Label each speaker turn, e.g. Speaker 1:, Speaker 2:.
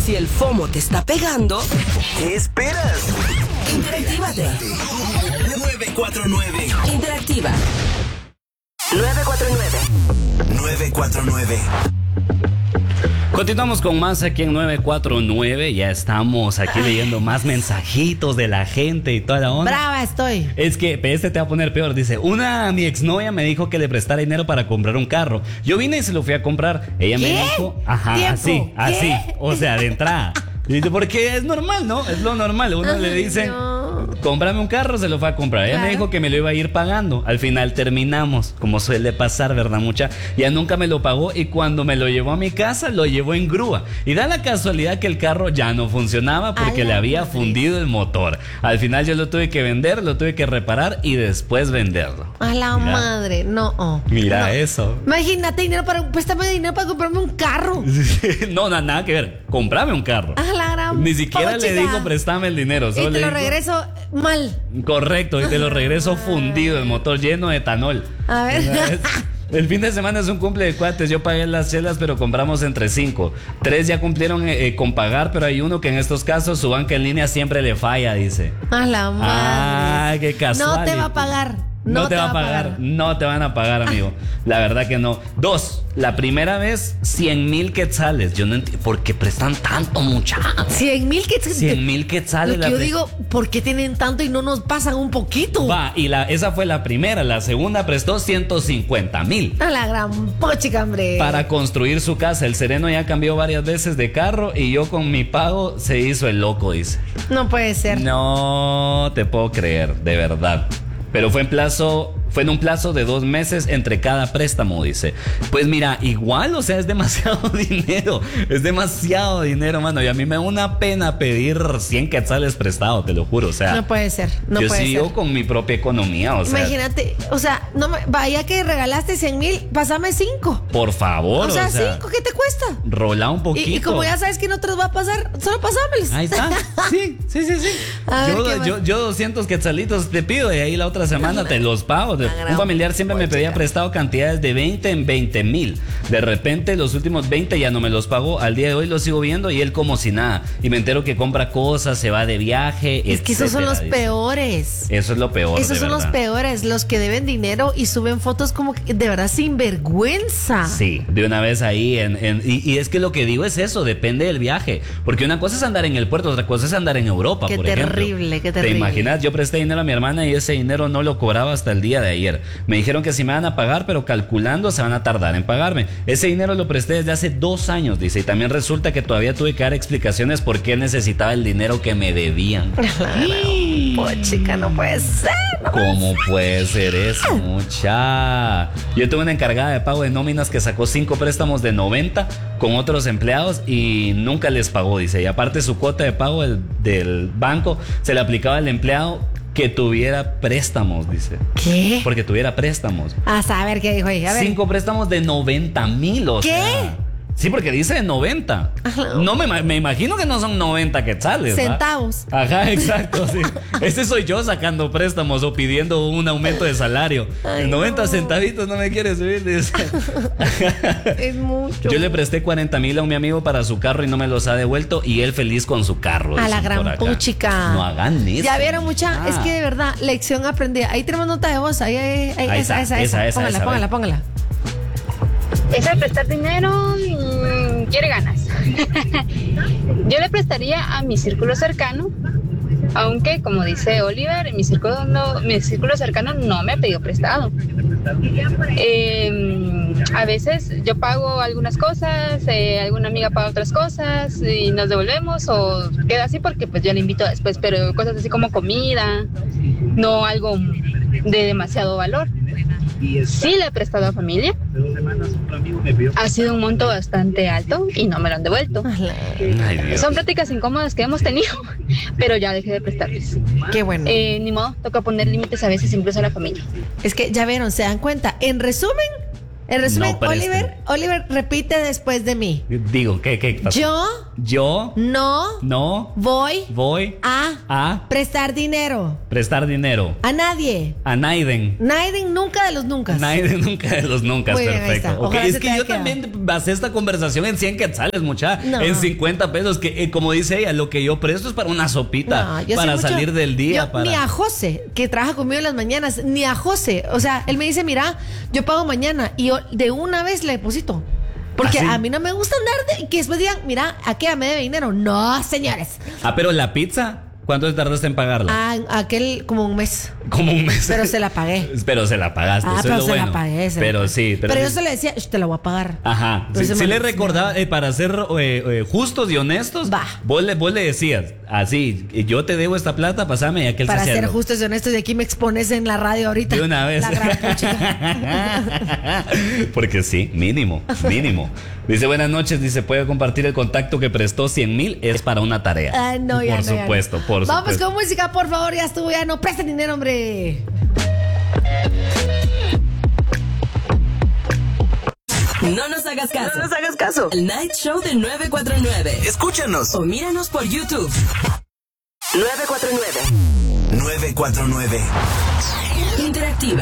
Speaker 1: Si el FOMO te está pegando,
Speaker 2: ¿qué esperas?
Speaker 1: Interactívate.
Speaker 2: 949.
Speaker 1: Interactiva. 949.
Speaker 2: 949.
Speaker 3: Continuamos con más aquí en 949. Ya estamos aquí leyendo más mensajitos de la gente y toda la onda.
Speaker 4: Brava estoy.
Speaker 3: Es que este te va a poner peor. Dice, mi exnovia me dijo que le prestara dinero para comprar un carro. Yo vine y se lo fui a comprar. Ella me dijo,
Speaker 4: ¿Tiempo?
Speaker 3: así. O sea, de entrada. Dice, porque es normal, ¿no? Es lo normal. Uno le dice, cómprame un carro, se lo fue a comprar. Ella me dijo que me lo iba a ir pagando. Al final terminamos, como suele pasar, ¿verdad, mucha? Ya nunca me lo pagó y cuando me lo llevó a mi casa, lo llevó en grúa. Y da la casualidad que el carro ya no funcionaba porque le había fundido el motor. Al final yo lo tuve que vender, lo tuve que reparar y después venderlo.
Speaker 4: A la madre, no.
Speaker 3: Mira eso.
Speaker 4: Imagínate, préstame dinero para comprarme un carro.
Speaker 3: No, nada que ver. Comprame un carro.
Speaker 4: A la gran
Speaker 3: Ni siquiera
Speaker 4: pochica.
Speaker 3: le digo préstame el dinero. Solo
Speaker 4: Y te lo
Speaker 3: le digo,
Speaker 4: regreso mal.
Speaker 3: correcto, y te lo regreso fundido, el motor lleno de etanol.
Speaker 4: A ver.
Speaker 3: El fin de semana es un cumple de cuates. Yo pagué las chelas, pero compramos entre 5. 3 ya cumplieron con pagar, pero hay uno que en estos casos su banca en línea siempre le falla, dice.
Speaker 4: A la madre.
Speaker 3: Qué casual.
Speaker 4: No te va a pagar.
Speaker 3: No te va a pagar. No te van a pagar, amigo. La verdad que no. 2, la primera vez 100,000 quetzales. Yo no entiendo por qué prestan tanto, muchachos.
Speaker 4: 100,000 quetzales.
Speaker 3: 100,000 quetzales.
Speaker 4: Lo que yo digo, ¿por qué tienen tanto y no nos pasan un poquito?
Speaker 3: Va, y esa fue la primera. La segunda prestó 150,000.
Speaker 4: A la gran pochica, hombre.
Speaker 3: Para construir su casa. El sereno ya cambió varias veces de carro y yo con mi pago se hizo el loco, dice.
Speaker 4: No puede ser.
Speaker 3: No te puedo creer, de verdad. Pero fue en un plazo de 2 meses entre cada préstamo, dice. Pues mira, igual, o sea, es demasiado dinero. Es demasiado dinero, mano. Y a mí me da una pena pedir 100 quetzales prestado, te lo juro. O sea,
Speaker 4: no puede ser. No
Speaker 3: yo
Speaker 4: puede
Speaker 3: sigo
Speaker 4: ser.
Speaker 3: con mi propia economía, o sea.
Speaker 4: Imagínate, o sea, vaya que regalaste 100,000, pásame 5.
Speaker 3: Por favor,
Speaker 4: O sea, 5, ¿qué te cuesta?
Speaker 3: Rola un poquito.
Speaker 4: Y como ya sabes que no te los va a pasar, solo pasámelos.
Speaker 3: Ahí está. Sí. Yo 200 quetzalitos te pido y ahí la otra semana te los pago. Un familiar siempre me pedía prestado cantidades de 20 en 20,000. De repente los últimos 20 ya no me los pagó. Al día de hoy lo sigo viendo y él como si nada. Y me entero que compra cosas, se va de viaje.
Speaker 4: Es que esos son los peores.
Speaker 3: Eso es lo peor.
Speaker 4: Esos son los peores, los que deben dinero y suben fotos como que de verdad sin vergüenza.
Speaker 3: Sí, de una vez ahí. Y es que lo que digo es eso, depende del viaje. Porque una cosa es andar en el puerto, otra cosa es andar en Europa, por ejemplo.
Speaker 4: Qué terrible.
Speaker 3: ¿Te imaginas? Yo presté dinero a mi hermana y ese dinero no lo cobraba hasta el día de ayer. Me dijeron que sí me van a pagar, pero calculando se van a tardar en pagarme. Ese dinero lo presté desde hace 2 años, dice. Y también resulta que todavía tuve que dar explicaciones por qué necesitaba el dinero que me debían.
Speaker 4: Chica, no puede ser.
Speaker 3: ¿Cómo puede ser eso, mucha? Yo tuve una encargada de pago de nóminas que sacó 5 préstamos de 90 con otros empleados y nunca les pagó, dice. Y aparte su cuota de pago del banco se le aplicaba al empleado que tuviera préstamos, dice.
Speaker 4: ¿Qué?
Speaker 3: Porque tuviera préstamos.
Speaker 4: A saber qué dijo ahí. A ver.
Speaker 3: 5 préstamos de 90,000, o
Speaker 4: ¿Qué?
Speaker 3: sea. Sí, porque dice de 90. No me imagino que no son 90 quetzales.
Speaker 4: Centavos.
Speaker 3: Ajá, exacto, sí. Ese soy yo sacando préstamos o pidiendo un aumento de salario.
Speaker 4: Ay,
Speaker 3: 90
Speaker 4: no.
Speaker 3: centavitos no me quiere subir, dice.
Speaker 4: Es mucho.
Speaker 3: Yo le presté 40,000 a mi amigo para su carro y no me los ha devuelto y él feliz con su carro.
Speaker 4: A la
Speaker 3: dicen por
Speaker 4: gran
Speaker 3: acá.
Speaker 4: puchica.
Speaker 3: No hagan eso.
Speaker 4: Ya vieron, mucha. Es que de verdad, lección aprendida. Ahí tenemos nota de voz. Ahí
Speaker 3: está, esa,
Speaker 4: Póngala.
Speaker 5: Eso de prestar dinero quiere ganas. Yo le prestaría a mi círculo cercano, aunque como dice Oliver, mi círculo cercano no me ha pedido prestado. A veces yo pago algunas cosas, alguna amiga paga otras cosas y nos devolvemos o queda así porque pues yo le invito después, pero cosas así como comida, no algo de demasiado valor. Sí le he prestado a familia. Ha sido un monto bastante alto y no me lo han devuelto.
Speaker 3: Ay, Dios.
Speaker 5: Son prácticas incómodas que hemos tenido, pero ya dejé de prestarles.
Speaker 4: Qué bueno.
Speaker 5: Ni modo, toca poner límites a veces incluso a la familia.
Speaker 4: Es que ya vieron, se dan cuenta. En resumen, En resumen,
Speaker 3: No presten.
Speaker 4: Oliver repite después de mí.
Speaker 3: Digo, ¿qué pasó? Yo
Speaker 4: No voy
Speaker 3: voy
Speaker 4: a prestar dinero
Speaker 3: prestar dinero
Speaker 4: a nadie.
Speaker 3: a Naiden.
Speaker 4: Naiden nunca de los nunca.
Speaker 3: Naiden nunca de los nunca,
Speaker 4: Muy bien, ahí
Speaker 3: perfecto.
Speaker 4: está.
Speaker 3: Ok,
Speaker 4: Ojalá
Speaker 3: es
Speaker 4: se
Speaker 3: que
Speaker 4: te haya
Speaker 3: yo
Speaker 4: quedado.
Speaker 3: también basé esta conversación en 100 quetzales, mucha.
Speaker 4: No.
Speaker 3: En 50 pesos, que como dice ella, lo que yo presto es para una sopita,
Speaker 4: No, yo sé
Speaker 3: para
Speaker 4: mucho-
Speaker 3: salir del día.
Speaker 4: yo
Speaker 3: para...
Speaker 4: Ni a José, que trabaja conmigo en las mañanas, ni a José. O sea, él me dice, mira, yo pago mañana y yo de una vez le deposito. Porque
Speaker 3: ¿Ah, sí?
Speaker 4: a mí no me gusta andar que después digan, mira, ¿a qué me debe dinero? No, señores.
Speaker 3: Ah, pero la pizza, ¿cuánto tardaste en pagarla?
Speaker 4: Aquel como un mes.
Speaker 3: Como un mes.
Speaker 4: Pero se la pagué.
Speaker 3: Pero se la pagaste, eso
Speaker 4: pero
Speaker 3: es lo
Speaker 4: se
Speaker 3: bueno.
Speaker 4: la pagué.
Speaker 3: Pero sí,
Speaker 4: Pero yo
Speaker 3: sí.
Speaker 4: se le decía, te la voy a pagar.
Speaker 3: Ajá,
Speaker 4: Pero
Speaker 3: sí,
Speaker 4: se
Speaker 3: sí
Speaker 4: me-
Speaker 3: le recordaba, para ser justos y honestos,
Speaker 4: Va.
Speaker 3: vos le decías, así, yo te debo esta plata, pasame y aquel
Speaker 4: Para
Speaker 3: se hacía
Speaker 4: ser
Speaker 3: lo-
Speaker 4: justos y honestos, y aquí me expones en la radio ahorita.
Speaker 3: De una vez.
Speaker 4: La gran puchica.
Speaker 3: Porque sí, mínimo. Dice, buenas noches, dice, puede compartir el contacto que prestó 100,000, es para una tarea.
Speaker 4: Ah, no, ya
Speaker 3: por
Speaker 4: no, ya
Speaker 3: supuesto,
Speaker 4: no.
Speaker 3: por
Speaker 4: Vamos
Speaker 3: supuesto.
Speaker 4: con música, por favor, ya estuvo, ya no presten dinero, hombre.
Speaker 1: No nos hagas caso. El Night Show de 949.
Speaker 2: Escúchanos.
Speaker 1: O míranos por YouTube. 949.
Speaker 2: 949.
Speaker 1: Interactiva.